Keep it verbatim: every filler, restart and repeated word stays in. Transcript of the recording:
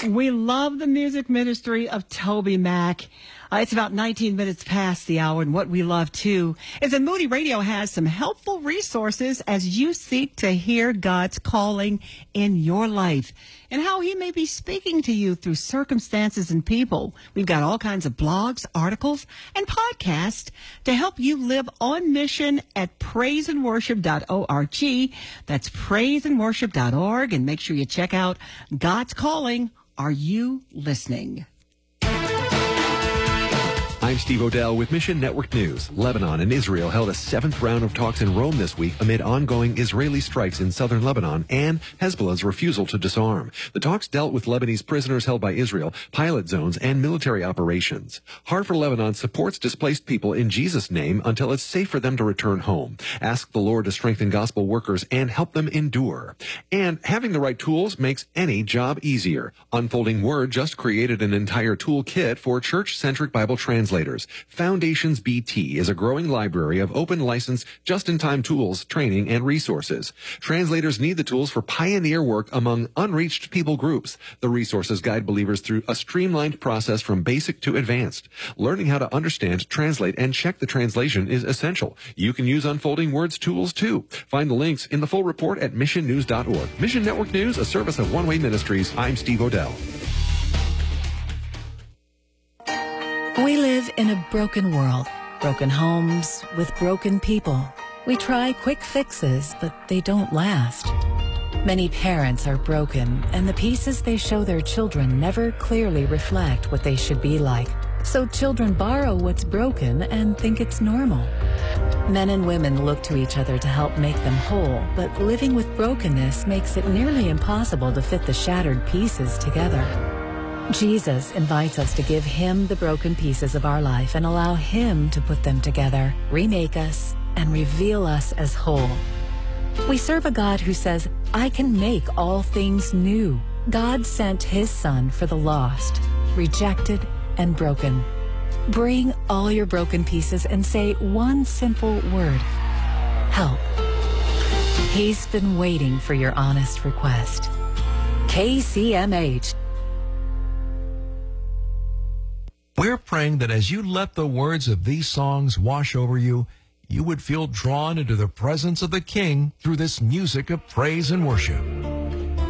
We love the music ministry of Toby Mac. Uh, it's about nineteen minutes past the hour, and what we love, too, is that Moody Radio has some helpful resources as you seek to hear God's calling in your life and how he may be speaking to you through circumstances and people. We've got all kinds of blogs, articles, and podcasts to help you live on mission at praise and worship dot org. That's praise and worship dot org, and make sure you check out God's Calling. Are you listening? I'm Steve Odell with Mission Network News. Lebanon and Israel held a seventh round of talks in Rome this week amid ongoing Israeli strikes in southern Lebanon and Hezbollah's refusal to disarm. The talks dealt with Lebanese prisoners held by Israel, pilot zones, and military operations. Heart for Lebanon supports displaced people in Jesus' name until it's safe for them to return home. Ask the Lord to strengthen gospel workers and help them endure. And having the right tools makes any job easier. Unfolding Word just created an entire toolkit for church-centric Bible translators. Foundations B T is a growing library of open license, just-in-time tools, training, and resources. Translators need the tools for pioneer work among unreached people groups. The resources guide believers through a streamlined process from basic to advanced. Learning how to understand, translate, and check the translation is essential. You can use Unfolding Word's tools, too. Find the links in the full report at mission news dot org. Mission Network News, a service of One Way Ministries. I'm Steve Odell. We live in a broken world, broken homes with broken people. We try quick fixes, but they don't last. Many parents are broken, and the pieces they show their children never clearly reflect what they should be like. So children borrow what's broken and think it's normal. Men and women look to each other to help make them whole, but living with brokenness makes it nearly impossible to fit the shattered pieces together. Jesus invites us to give him the broken pieces of our life and allow him to put them together, remake us, and reveal us as whole. We serve a God who says, I can make all things new. God sent his son for the lost, rejected, and broken. Bring all your broken pieces and say one simple word: help. He's been waiting for your honest request. K C M H. We're praying that as you let the words of these songs wash over you, you would feel drawn into the presence of the King through this music of praise and worship.